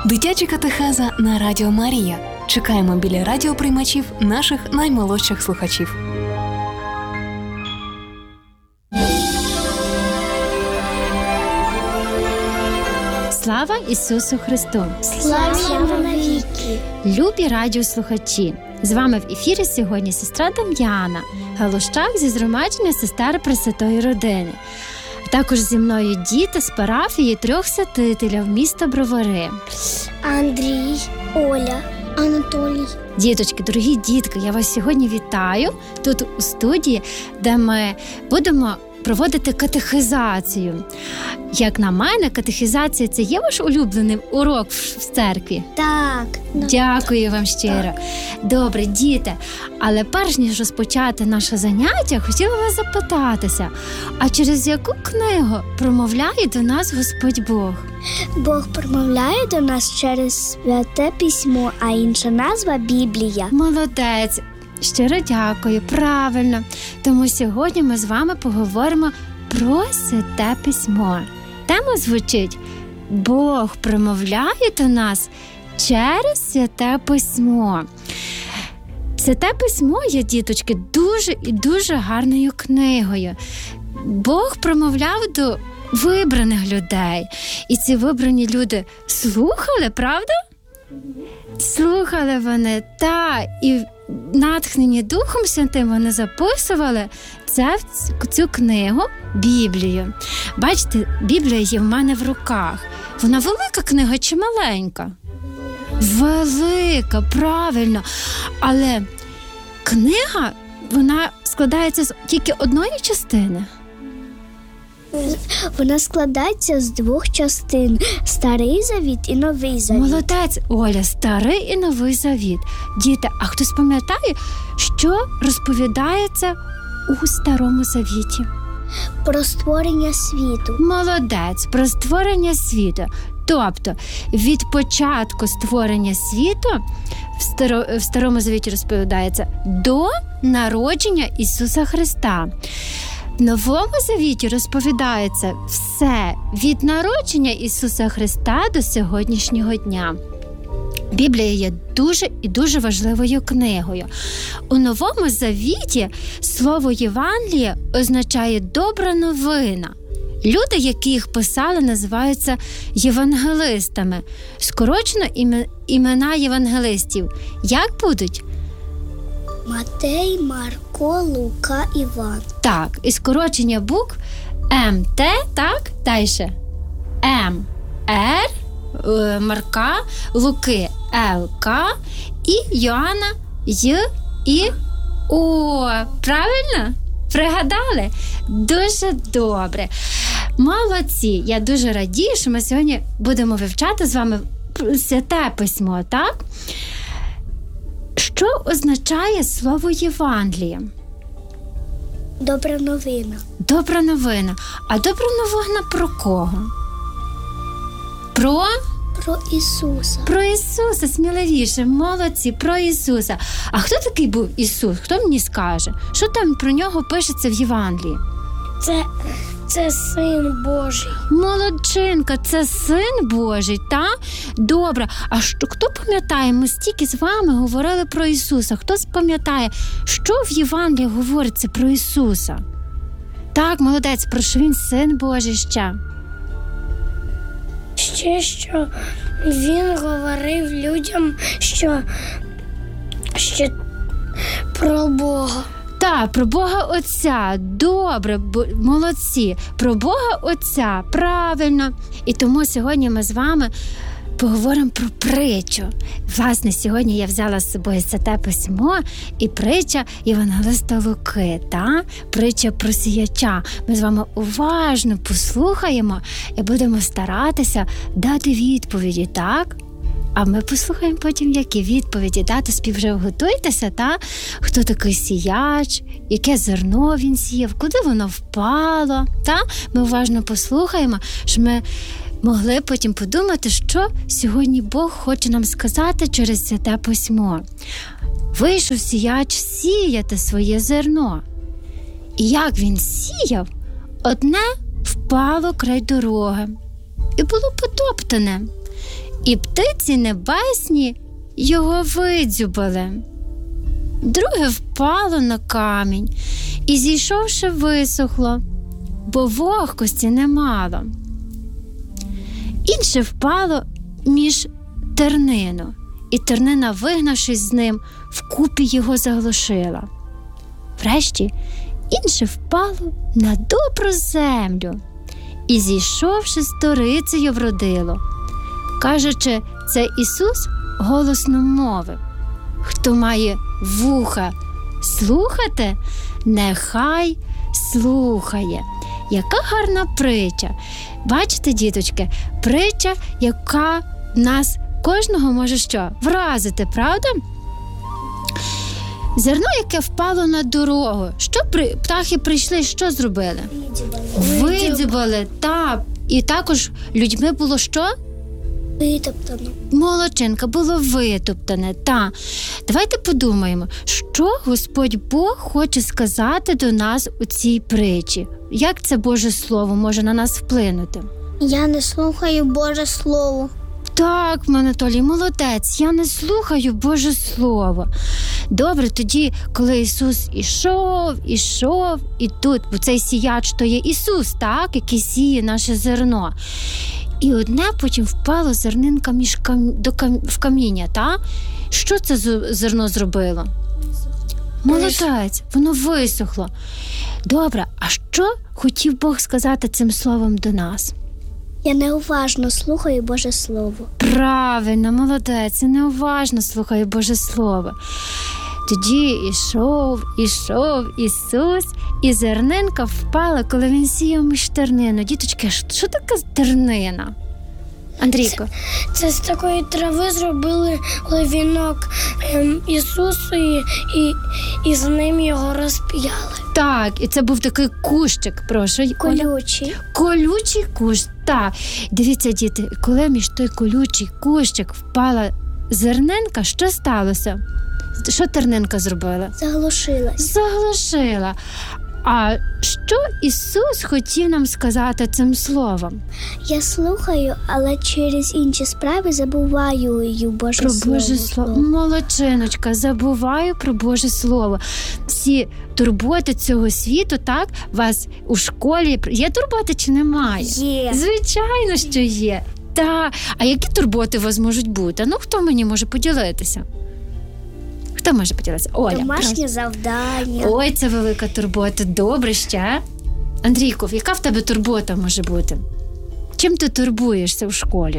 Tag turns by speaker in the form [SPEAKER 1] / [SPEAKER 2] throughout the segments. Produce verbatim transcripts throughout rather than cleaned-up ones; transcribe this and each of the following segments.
[SPEAKER 1] Дитяча катехеза на Радіо Марія. Чекаємо біля радіоприймачів наших наймолодших слухачів.
[SPEAKER 2] Слава Ісусу Христу!
[SPEAKER 3] Слава навіки!
[SPEAKER 2] Любі радіослухачі! З вами в ефірі сьогодні сестра Дем'яна, Галущак зі згромадження сестер Пресвятої Родини. Також зі мною діти з парафії трьох святителів міста Бровари.
[SPEAKER 3] Андрій, Оля, Анатолій.
[SPEAKER 2] Діточки, дорогі дітки, я вас сьогодні вітаю тут у студії, де ми будемо проводити катехизацію. Як на мене, катехизація – це є ваш улюблений урок в церкві?
[SPEAKER 3] Так.
[SPEAKER 2] Дякую вам щиро.
[SPEAKER 3] Так.
[SPEAKER 2] Добре, діти, але перш ніж розпочати наше заняття, хотіла вас запитатися, а через яку книгу промовляє до нас Господь Бог?
[SPEAKER 3] Бог промовляє до нас через Святе Письмо, а інша назва – Біблія.
[SPEAKER 2] Молодець! Щиро дякую, правильно. Тому сьогодні ми з вами поговоримо про Святе Письмо. Тема звучить «Бог промовляє до нас через Святе Письмо». Святе Письмо є, діточки, дуже і дуже гарною книгою. Бог промовляв до вибраних людей. І ці вибрані люди слухали, правда? Слухали вони, та, і натхнені Духом Святим вони записували це в цю книгу, Біблію. Бачите, Біблія є в мене в руках. Вона велика книга чи маленька? Велика, правильно. Але книга, вона складається з тільки одної частини.
[SPEAKER 3] Вона складається з двох частин – Старий Завіт і Новий Завіт.
[SPEAKER 2] Молодець, Оля, Старий і Новий Завіт. Діти, а хтось пам'ятає, що розповідається у Старому Завіті?
[SPEAKER 3] Про створення світу.
[SPEAKER 2] Молодець, про створення світу. Тобто, від початку створення світу в, Старо, в Старому Завіті розповідається до народження Ісуса Христа. В Новому Завіті розповідається все від народження Ісуса Христа до сьогоднішнього дня. Біблія є дуже і дуже важливою книгою. У Новому Завіті слово Євангеліє означає «добра новина». Люди, які їх писали, називаються євангелистами. Скорочено імена євангелистів. Як будуть?
[SPEAKER 3] Матей, Марко, Лука, Іван.
[SPEAKER 2] Так, і скорочення букв М, Т, так, далі. М, Р, Марка, Луки, Л, К і Йоанна, Й, І, О. Правильно? Пригадали? Дуже добре. Молодці. Я дуже радію, що ми сьогодні будемо вивчати з вами Святе Письмо, так? Що означає слово Євангеліє?
[SPEAKER 3] Добра новина.
[SPEAKER 2] Добра новина. А добра новина про кого? Про?
[SPEAKER 3] Про Ісуса.
[SPEAKER 2] Про Ісуса, сміливіше, молодці, про Ісуса. А хто такий був Ісус? Хто мені скаже? Що там про нього пишеться в Євангелії?
[SPEAKER 3] Це, це Син Божий.
[SPEAKER 2] Молодчинка, це Син Божий, та? Добре. А що, хто пам'ятає? Ми стільки з вами говорили про Ісуса. Хто пам'ятає, що в Євангелії говориться про Ісуса? Так, молодець, про що Він Син Божий ще?
[SPEAKER 3] Ще, що Він говорив людям, що, що про Бога.
[SPEAKER 2] Так, про Бога Отця. Добре, молодці. Про Бога Отця, правильно. І тому сьогодні ми з вами поговоримо про притчу. Власне, сьогодні я взяла з собою Святе Письмо і притча Євангелиста Луки, та? Притча про сіяча. Ми з вами уважно послухаємо і будемо старатися дати відповіді, так? А ми послухаємо потім, які відповіді дати. Спів вже готуйтеся, та? Хто такий сіяч, яке зерно він сіяв, куди воно впало, та? Ми уважно послухаємо, що ми могли потім подумати, що сьогодні Бог хоче нам сказати через Святе Письмо. Вийшов сіяч сіяти своє зерно. І як він сіяв, одне впало край дороги і було потоптане. і птиці небесні його видзюбали. Друге впало на камінь і, зійшовши, висохло, бо вогкості не мало. Інше впало між тернину, і тернина, вигнавшись з ним, вкупі його заглушила. Врешті інше впало на добру землю і, зійшовши, сторицею вродило. Кажучи, це Ісус голосно мовив: хто має вуха слухати, нехай слухає. Яка гарна притча. Бачите, діточки, притча, яка нас кожного може що? Вразити, правда? Зерно, яке впало на дорогу. Що при... птахи прийшли, що зробили? Видзюбали, так. І також людьми було що?
[SPEAKER 3] Витоптано.
[SPEAKER 2] Молодчинка, було витоптане, та. Давайте подумаємо, що Господь Бог хоче сказати до нас у цій притчі. Як це Боже Слово може на нас вплинути?
[SPEAKER 3] Я не слухаю Боже Слово.
[SPEAKER 2] Так, Анатолій, молодець, я не слухаю Боже Слово. Добре, тоді, коли Ісус ішов, ішов, і тут, бо цей сіяч, то є Ісус, так, який сіє наше зерно. І одне потім впало зернинка між кам... до кам... в каміння, так? Що це зерно зробило? Молодець, воно висохло. Добре, а що хотів Бог сказати цим словом до нас?
[SPEAKER 3] Я неуважно слухаю Боже Слово.
[SPEAKER 2] Правильно, молодець, я неуважно слухаю Боже Слово. Тоді ішов, ішов Ісус, і зернинка впала, коли він сіяв між тернину. Діточки, що таке тернина? Андрійко.
[SPEAKER 3] Це, це з такої трави зробили вінок ем, Ісусу і, і, і з ним його розп'яли.
[SPEAKER 2] Так, і це був такий кущик, прошу.
[SPEAKER 3] Колючий.
[SPEAKER 2] Колючий кущ, так. Дивіться, діти, коли між той колючий кущик впала зернинка, що сталося? Що тернинка зробила?
[SPEAKER 3] Заглушилась.
[SPEAKER 2] Заглушила. А що Ісус хотів нам сказати цим словом?
[SPEAKER 3] Я слухаю, але через інші справи забуваю Боже
[SPEAKER 2] про
[SPEAKER 3] Слово.
[SPEAKER 2] Боже Слово. Молодчиночка, забуваю про Боже Слово. Всі турботи цього світу, так? У вас у школі є турботи чи немає?
[SPEAKER 3] Є.
[SPEAKER 2] Звичайно, що є. Та. А які турботи у вас можуть бути? Ну, хто мені може поділитися? Хто може поділитися? Оля.
[SPEAKER 3] Домашнє
[SPEAKER 2] просто.
[SPEAKER 3] завдання.
[SPEAKER 2] Ой, це велика турбота. Добре ще. Андрійко, яка в тебе турбота може бути? Чим ти турбуєшся в школі?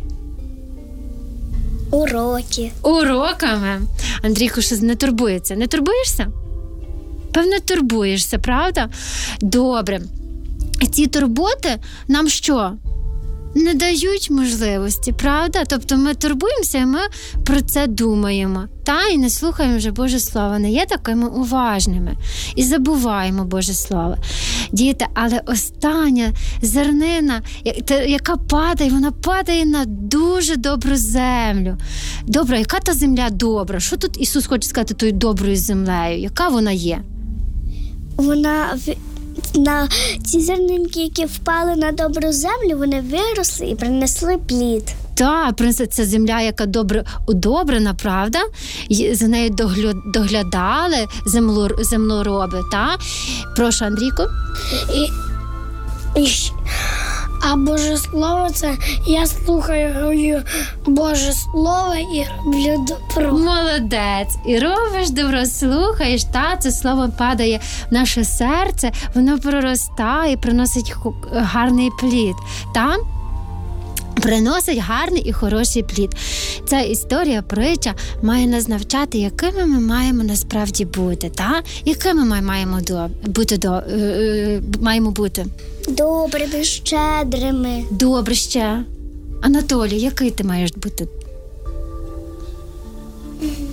[SPEAKER 3] Уроки.
[SPEAKER 2] Уроками. Андрійко ще не турбується. Не турбуєшся? Певно, турбуєшся, правда? Добре. Ці турботи нам що? Не дають можливості, правда? Тобто ми турбуємося, і ми про це думаємо. Та, і не слухаємо вже Боже Слово, не є такими уважними. І забуваємо Боже Слово. Діти, але остання зернина, яка падає, вона падає на дуже добру землю. Добра, яка та земля добра? Що тут Ісус хоче сказати тою доброю землею? Яка вона є?
[SPEAKER 3] Вона... На ці зернинки, які впали на добру землю, вони виросли і принесли плід.
[SPEAKER 2] Так, це земля, яка добре удобрена, правда? За нею доглядали землероби, так? Прошу, Андрійко.
[SPEAKER 3] І, і, а Боже Слово – це я слухаю Боже Слово і роблю добро.
[SPEAKER 2] Молодець. І робиш добро, слухаєш, та, це слово падає в наше серце, воно проростає, приносить гарний плід. Та? Приносить гарний і хороший плід. Ця історія, притча має нас навчати, якими ми маємо насправді бути, та? Якими ми маємо до, бути до, е, е, маємо бути?
[SPEAKER 3] Добрими, щедрими.
[SPEAKER 2] Добре ще. Анатолій, який ти маєш бути?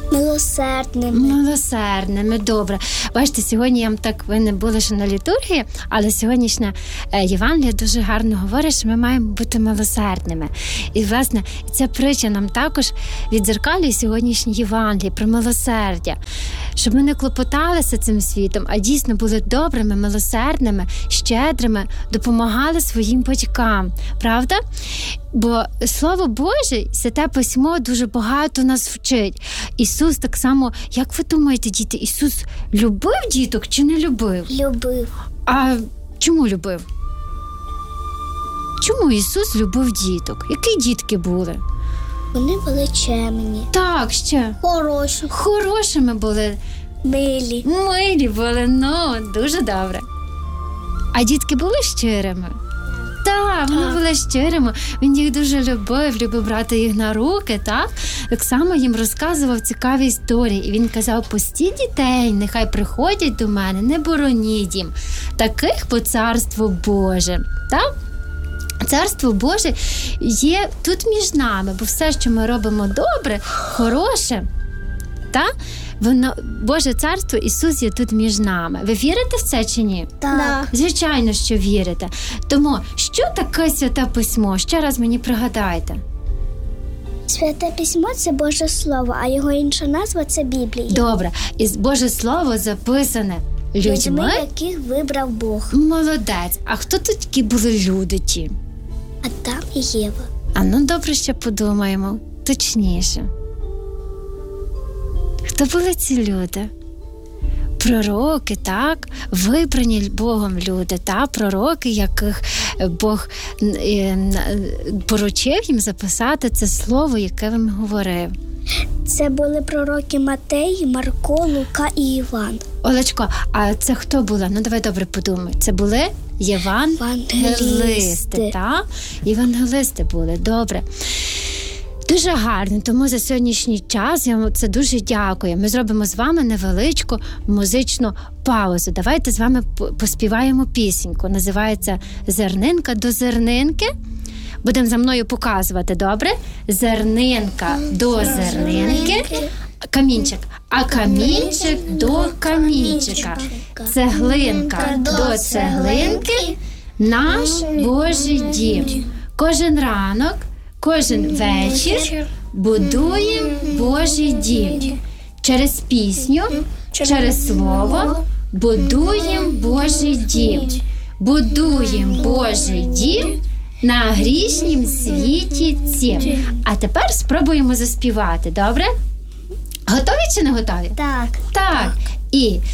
[SPEAKER 3] Милосердними.
[SPEAKER 2] Милосердними, добре. Бачите, сьогодні я вам так, ви не були ще на літургії, але сьогоднішня е, Євангелія дуже гарно говорить, що ми маємо бути милосердними. І, власне, ця притча нам також віддзеркалює сьогоднішнє Євангеліє про милосердя. Щоб ми не клопоталися цим світом, а дійсно були добрими, милосердними, щедрими, допомагали своїм батькам. Правда? Бо Слово Боже, Святе Письмо дуже багато нас вчить. Ісус так само, як ви думаєте, діти, Ісус любив діток чи не любив?
[SPEAKER 3] Любив.
[SPEAKER 2] А чому любив? Чому Ісус любив діток? Які дітки були?
[SPEAKER 3] Вони були чемні.
[SPEAKER 2] Так, ще.
[SPEAKER 3] Хороші.
[SPEAKER 2] Хорошими були.
[SPEAKER 3] Милі.
[SPEAKER 2] Милі були, ну, дуже добре. А дітки були щирими? Так, вони
[SPEAKER 3] Так.
[SPEAKER 2] були щирими. Він їх дуже любив, любив брати їх на руки, так? Так само їм розказував цікаві історії. І він казав, пустіть дітей, нехай приходять до мене, не бороніть їм. Таких по царству Боже, так? Царство Боже є тут між нами, бо все, що ми робимо добре, хороше, так? Воно, Боже царство, Ісус є тут між нами. Ви вірите в це чи ні?
[SPEAKER 3] Так.
[SPEAKER 2] Звичайно, що вірите. Тому, що таке Святе Письмо? Ще раз мені пригадайте.
[SPEAKER 3] Святе Письмо – це Боже Слово, а його інша назва – це Біблія.
[SPEAKER 2] Добре. І Боже Слово записане людьми.
[SPEAKER 3] Людьми, яких вибрав Бог.
[SPEAKER 2] Молодець. А хто тут такі були люди ті?
[SPEAKER 3] Адам і Єва.
[SPEAKER 2] А ну добре, ще подумаємо. Точніше. Хто були ці люди? Пророки, так? Вибрані Богом люди, так? Пророки, яких Бог поручив їм записати це слово, яке він говорив.
[SPEAKER 3] Це були пророки Матей, Марко, Лука і Іван.
[SPEAKER 2] Олечко, а це хто були? Ну, давай добре подумай. Це були євангелисти,
[SPEAKER 3] Євангелисти.
[SPEAKER 2] так? Євангелисти були, добре. Дуже гарно, тому за сьогоднішній час я вам це дуже дякую. Ми зробимо з вами невеличку музичну паузу. Давайте з вами поспіваємо пісеньку. Називається «Зернинка до зернинки». Будемо за мною показувати, добре? Зернинка до зернинки. Камінчик. А камінчик до камінчика. Цеглинка до цеглинки. Наш Божий дім. Кожен ранок, кожен вечір будуємо Божий дім. Через пісню, через слово будуємо Божий дім. Будуємо Божий дім на грішнім світі цім. А тепер спробуємо заспівати, добре? Готові чи не готові?
[SPEAKER 3] Так.
[SPEAKER 2] Так. І